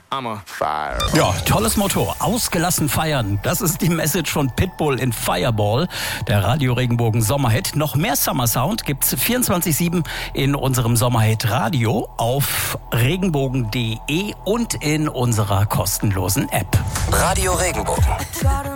Ja, tolles Motto. Ausgelassen feiern. Das ist die Message von Pitbull in Fireball, der Radio Regenbogen Sommerhit. Noch mehr Summer Sound gibt's 24/7 in unserem Sommerhit Radio auf regenbogen.de und in unserer kostenlosen App. Radio Regenbogen.